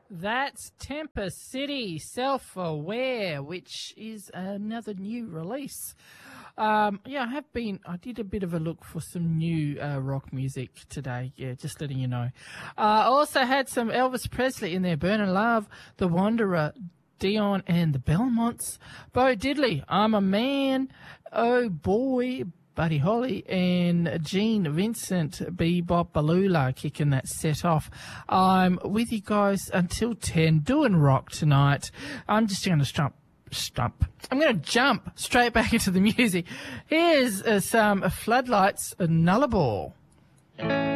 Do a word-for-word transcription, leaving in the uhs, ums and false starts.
That's Temper City, Self-Aware, which is another new release. Um, yeah, I have been, I did a bit of a look for some new uh, rock music today. Yeah, just letting you know. I uh, also had some Elvis Presley in there, Burning Love, The Wanderer, Dion and the Belmonts, Bo Diddley, I'm a Man, Oh Boy, Buddy Holly, and Gene Vincent, Bebop Balula kicking that set off. I'm with you guys until ten, doing rock tonight. I'm just going to stump, stump. I'm going to jump straight back into the music. Here's uh, some Floodlights, Nullarbor.